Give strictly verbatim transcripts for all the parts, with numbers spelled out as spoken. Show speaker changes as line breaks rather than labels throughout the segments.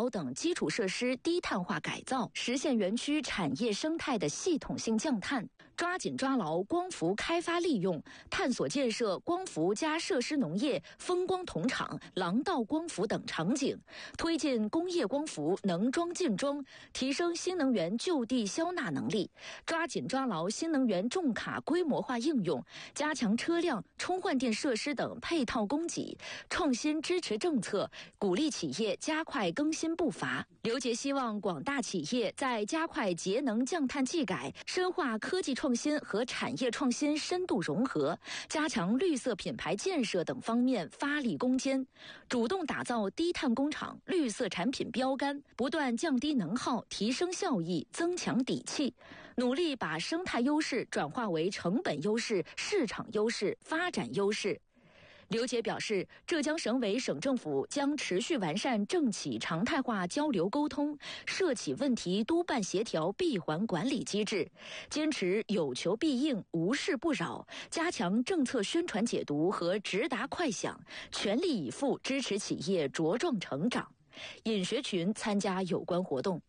桥等基础设施低碳化改造，实现园区产业生态的系统性降碳。抓紧抓牢光伏开发利用，探索建设光伏加设施农业、风光铜厂、廊道光伏等场景，推进工业光伏能装尽装，提升新能源就地消纳能力。抓紧抓牢新能源重卡规模化应用，加强车辆、充换电设施等配套供给，创新支持政策，鼓励企业加快更新步伐。刘杰希望广大企业在加快节能降碳技改、深化科技创新和产业创新深度融合、加强绿色品牌建设等方面发力攻坚，主动打造低碳工厂、绿色产品标杆，不断降低能耗，提升效益，增强底气，努力把生态优势转化为成本优势、市场优势、发展优势。刘杰表示，浙江省委省政府将持续完善政企常态化交流沟通、涉企问题督办协调闭环管理机制，坚持有求必应、无事不扰，加强政策宣传解读和直达快响，全力以赴支持企业茁壮成长。尹学群参加有关活动。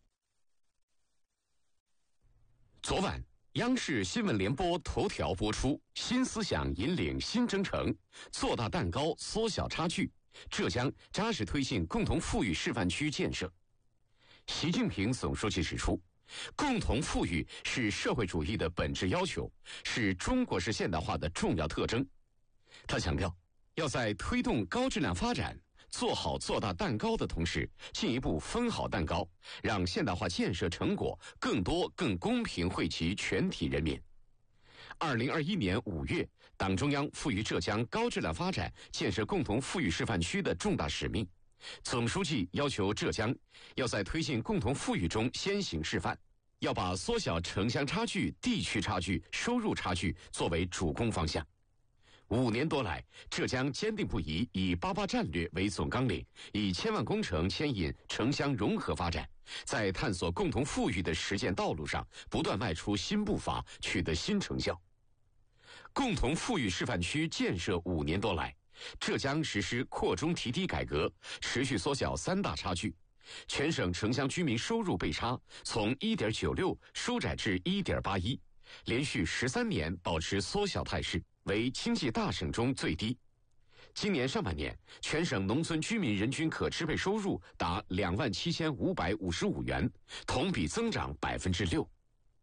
昨晚央视新闻联播头条播出，新思想引领新征程，做大蛋糕，缩小差距。浙江扎实推进共同富裕示范区建设。习近平总书记指出，共同富裕是社会主义的本质要求，是中国式现代化的重要特征。他强调，要在推动高质量发展、做好做大蛋糕的同时，进一步分好蛋糕，让现代化建设成果更多、更公平惠及全体人民。二零二一年五月，党中央赋予浙江高质量发展建设共同富裕示范区的重大使命。总书记要求浙江要在推进共同富裕中先行示范，要把缩小城乡差距、地区差距、收入差距作为主攻方向。五年多来，浙江坚定不移以八八战略为总纲领，以千万工程牵引城乡融合发展，在探索共同富裕的实践道路上不断迈出新步伐，取得新成效。共同富裕示范区建设五年多来，浙江实施扩中提低改革，持续缩小三大差距。全省城乡居民收入倍差从 一点九六 收窄至 一点八一， 连续十三年保持缩小态势，为经济大省中最低。今年上半年，全省农村居民人均可支配收入达两万七千五百五十五元，同比增长百分之六。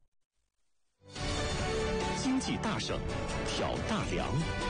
经济大省，挑大梁。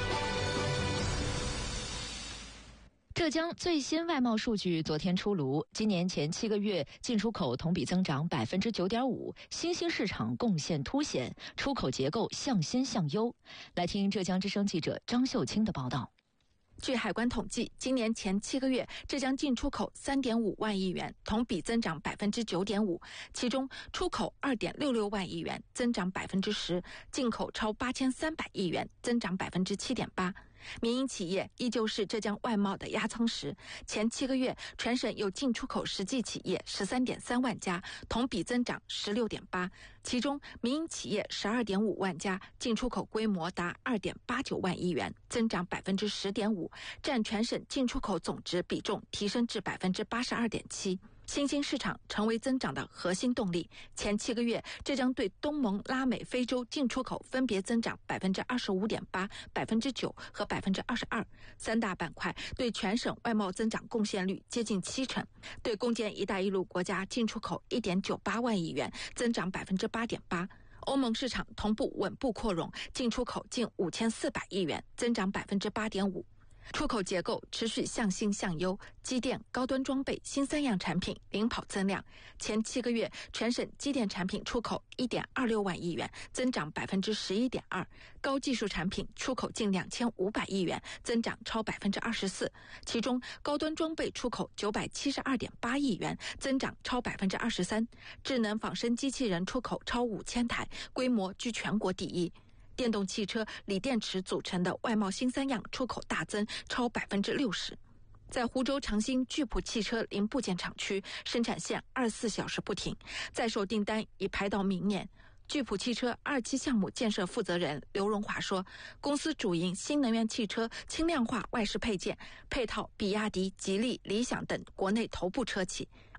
浙江最新外贸数据昨天出炉，今年前七个月进出口同比增长百分之九点五，新兴市场贡献凸显，出口结构向新向优。来听浙江之声记者张秀清的报道。
据海关统计，今年前七个月，浙江进出口 三点五万亿元，同比增长百分之九点五，其中出口 二点六六万亿元，增长百分之十，进口超八千三百亿元，增长百分之七点八。民营企业依旧是浙江外贸的压舱石，前七个月全省有进出口实际企业 十三点三万家，同比增长 十六点八， 其中民营企业 十二点五万家，进出口规模达 二点八九万亿元，增长 百分之十点五， 占全省进出口总值比重提升至 百分之八十二点七。新兴市场成为增长的核心动力。前七个月，浙江对东盟、拉美、非洲进出口分别增长 百分之二十五点八、百分之九 和 百分之二十二， 三大板块对全省外贸增长贡献率接近七成。对攻坚“一带一路”国家进出口 一点九八万亿元，增长 百分之八点八。欧盟市场同步稳步扩容，进出口近五千四百亿元，增长 百分之八点五。出口结构持续向新向优，机电、高端装备新三样产品领跑增量。前七个月，全省机电产品出口 一点二六万亿元，增长 百分之十一点二； 高技术产品出口近两千五百亿元，增长超 百分之二十四。其中，高端装备出口 九百七十二点八亿元，增长超 百分之二十三； 智能仿生机器人出口超五千台，规模居全国第一。电动汽车、锂电池组成的外贸新三样出口大增，超 百分之六十。在湖州长兴巨普汽车零部件厂区，生产线二十四小时不停，在手订单已排到明年。巨普汽车二期项目建设负责人刘荣华说，公司主营新能源汽车轻量化外饰配件，配套比亚迪、吉利、理想等国内头部车企。